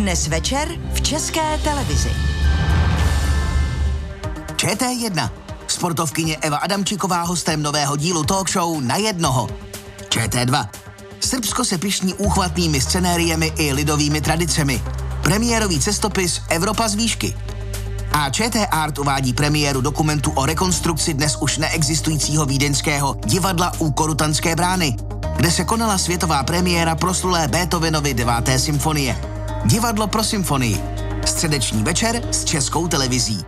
Dnes večer v České televizi. ČT1. Sportovkyně Eva Adamčiková hostem nového dílu talk show Na jednoho. ČT2. Srbsko se pyšní úchvatnými scenériemi i lidovými tradicemi. Premiérový cestopis Evropa z výšky. A ČT Art uvádí premiéru dokumentu o rekonstrukci dnes už neexistujícího vídeňského divadla u Korutanské brány, kde se konala světová premiéra proslulé Beethovenovy 9. symfonie. Divadlo pro symfonii. Středeční večer s Českou televizí.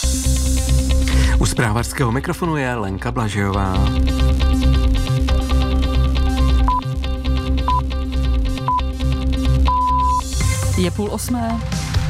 U zprávařského mikrofonu je Lenka Blažejová. Je 7:30.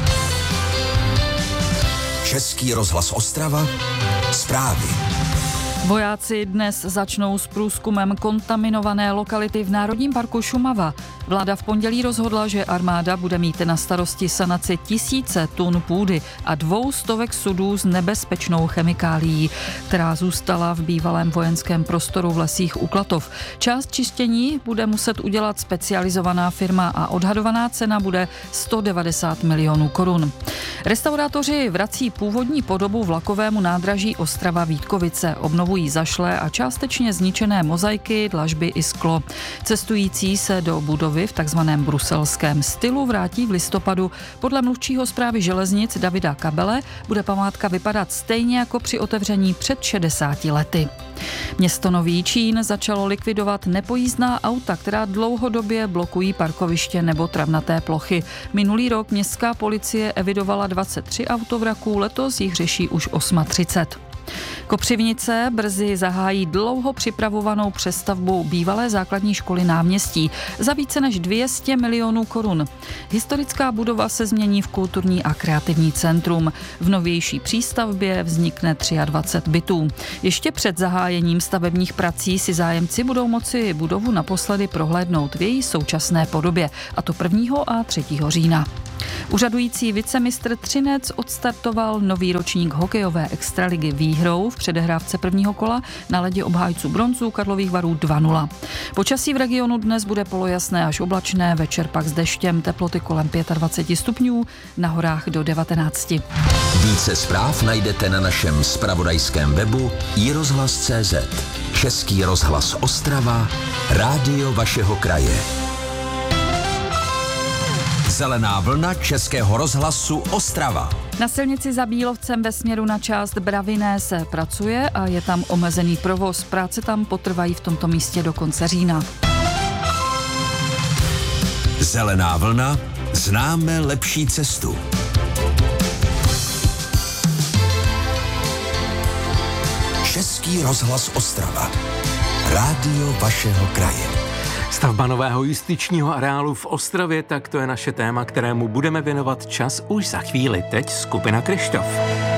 Český rozhlas Ostrava. Zprávy. Vojáci dnes začnou s průzkumem kontaminované lokality v Národním parku Šumava. Vláda v pondělí rozhodla, že armáda bude mít na starosti sanaci 1000 tun půdy a 200 sudů s nebezpečnou chemikálií, která zůstala v bývalém vojenském prostoru v lesích u Klatov. Část čištění bude muset udělat specializovaná firma a odhadovaná cena bude 190 milionů korun. Restaurátoři vrací původní podobu vlakovému nádraží Ostrava-Vítkovice, obnovují zašlé a částečně zničené mozaiky, dlažby i sklo. Cestující se do budovy v takzvaném bruselském stylu vrátí v listopadu. Podle mluvčího správy železnic Davida Kabele bude památka vypadat stejně jako při otevření před 60 lety. Město Nový Jičín začalo likvidovat nepojízdná auta, která dlouhodobě blokují parkoviště nebo travnaté plochy. Minulý rok městská policie evidovala 23 autovraků, letos jich řeší už 38. Kopřivnice brzy zahájí dlouho připravovanou přestavbu bývalé základní školy Náměstí za více než 200 milionů korun. Historická budova se změní v kulturní a kreativní centrum. V novější přístavbě vznikne 23 bytů. Ještě před zahájením stavebních prací si zájemci budou moci budovu naposledy prohlédnout v její současné podobě, a to 1. a 3. října. Úřadující vicemistr Třinec odstartoval nový ročník hokejové extraligy výhrou v předehrávce prvního kola na ledě obhájců bronzu Karlových Varů 2-0. Počasí v regionu dnes bude polojasné až oblačné, večer pak s deštěm, teploty kolem 25 stupňů, na horách do 19. Více zpráv najdete na našem zpravodajském webu iRozhlas.cz. Český rozhlas Ostrava, rádio vašeho kraje. Zelená vlna Českého rozhlasu Ostrava. Na silnici za Bílovcem ve směru na část Bravinné se pracuje a je tam omezený provoz. Práce tam potrvají v tomto místě do konce října. Zelená vlna, známe lepší cestu. Český rozhlas Ostrava. Rádio vašeho kraje. Stavba nového justičního areálu v Ostravě, tak to je naše téma, kterému budeme věnovat čas už za chvíli. Teď skupina Kryštof.